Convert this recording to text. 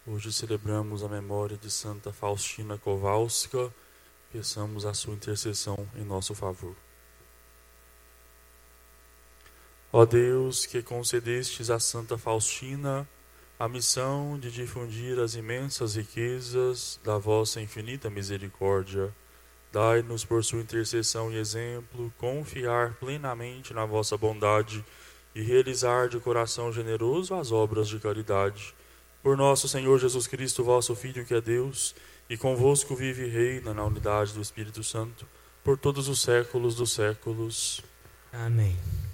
Hoje celebramos a memória de Santa Faustina Kowalska. Peçamos a sua intercessão em nosso favor. Ó Deus, que concedestes a Santa Faustina a missão de difundir as imensas riquezas da vossa infinita misericórdia, dai-nos por sua intercessão e exemplo confiar plenamente na vossa bondade e realizar de coração generoso as obras de caridade. Por nosso Senhor Jesus Cristo, vosso Filho, que é Deus, e convosco vive e reina na unidade do Espírito Santo, por todos os séculos dos séculos. Amém.